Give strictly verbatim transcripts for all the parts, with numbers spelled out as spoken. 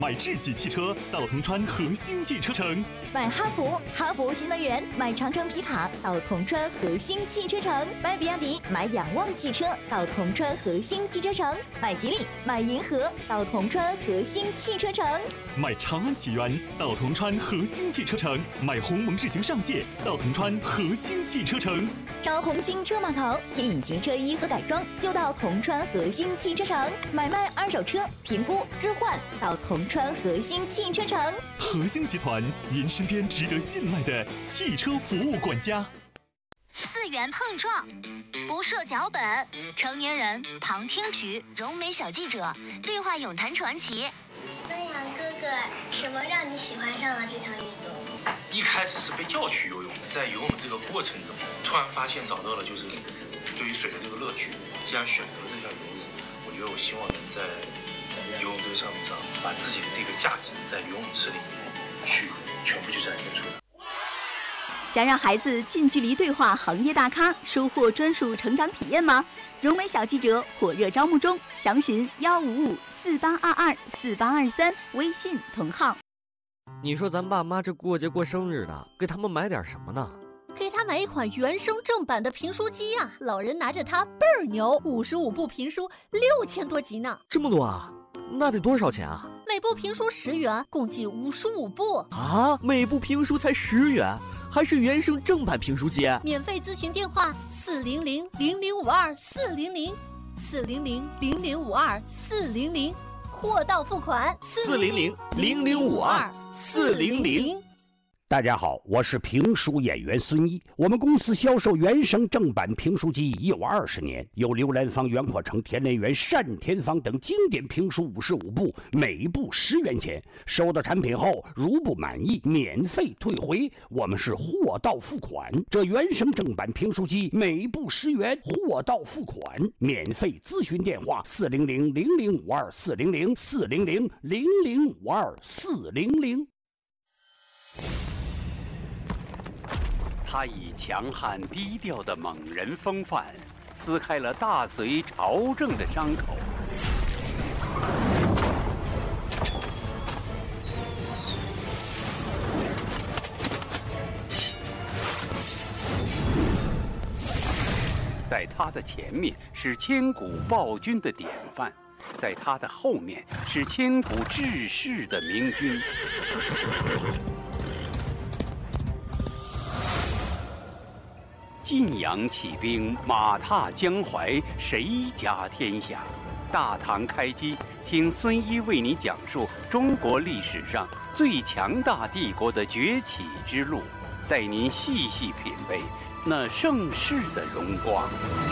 买智己汽车到铜川核心汽车城， 买哈弗哈弗新能源，买长城皮卡到铜川核心汽车城，买比亚迪买仰望汽车到铜川核心汽车城，买吉利买银河到铜川核心汽车城， 买长安启源到铜川核心汽车城，买鸿蒙智行上界到铜川核心汽车城， 找红星车码头添隐形车衣和改装就到铜川核心汽车城，买卖二手车评估置换到铜川核心汽车城。 核心集团，您身边值得信赖的汽车服务管家。 四元碰撞，不设脚本，成年人旁听局，柔美小记者对话咏谈传奇。 孙杨哥哥，什么让你喜欢上了这项运动？ 一开始是被叫去游泳，在游泳这个过程中，突然发现找到了就是对于水的这个乐趣。既然选择了这项游泳，我觉得我希望能在游泳这个项目上，把自己的这个价值在游泳池里面去全部去展现出来。 想让孩子近距离对话行业大咖，收获专属成长体验吗？柔美小记者火热招募中，详询幺五五四八二二四八二三，微信同号。 你说咱爸妈这过节过生日的，给他们买点什么呢？ 给他买一款原声正版的评书机呀、啊，老人拿着它倍儿牛，五十五部评书，六千多集呢。 这么多啊？那得多少钱啊？ 每部评书十元，共计五十五部啊！每部评书才十元，还是原声正版评书机？ 免费咨询电话：四零零零零五二四零零，四零零零零五二四零零，货到付款。 四零零零零五二四零零。 大家好，我是评书演员孙一。我们公司销售原声正版评书机已有二十年，有刘兰芳、袁阔成、田连元、单田芳等经典评书五十五部，每部十元钱。收到产品后，如不满意，免费退回。我们是货到付款。这原声正版评书机每部十元，货到付款，免费咨询电话：四零零零零五二四零零四零零零零五二四零零。他以强悍低调的猛人风范，撕开了大隋朝政的伤口。在他的前面是千古暴君的典范，在他的后面是千古志士的明君。晋阳起兵，马踏江淮，谁家天下？大唐开机，听孙一为你讲述中国历史上最强大帝国的崛起之路，带您细细品味那盛世的荣光。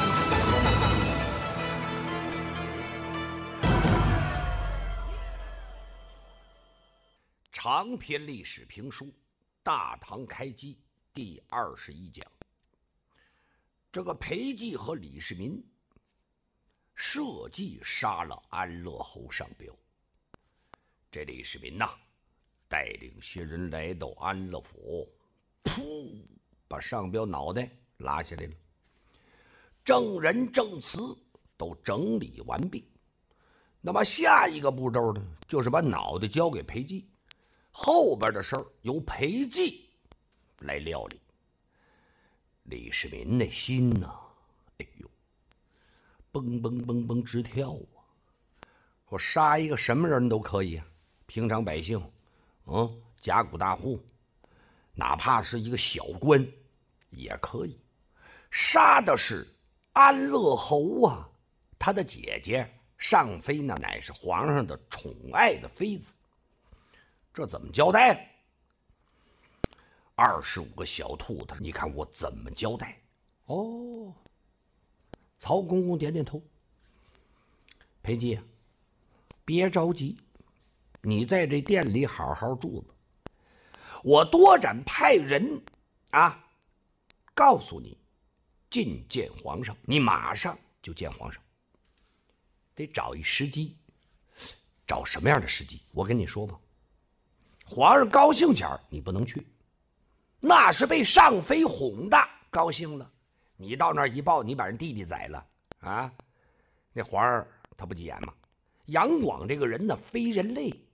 长篇历史评书《大唐开机》第二十一讲。这个裴寂和李世民设计杀了安乐侯上彪。这李世民呐，带领些人来到安乐府，噗，把上彪脑袋拉下来了。证人证词都整理完毕，那么下一个步骤呢，就是把脑袋交给裴寂，后边的事儿由裴寂来料理。李世民那心呐、啊，哎呦，蹦蹦蹦蹦直跳啊！我杀一个什么人都可以啊，平常百姓，嗯，甲骨大户，哪怕是一个小官，也可以。杀的是安乐侯啊，他的姐姐上妃那乃是皇上的宠爱的妃子，这怎么交代？二十五个小兔子，你看我怎么交代？哦，曹公公点点头。裴寂啊，别着急，你在这店里好好住着。我多展派人啊，告诉你，觐见皇上，你马上就见皇上。得找一时机，找什么样的时机？我跟你说吧，皇上高兴前儿你不能去。那是被上妃哄的，高兴了，你到那儿一报，你把人弟弟宰了啊！那皇上他不急眼吗？杨广这个人呢，非人类，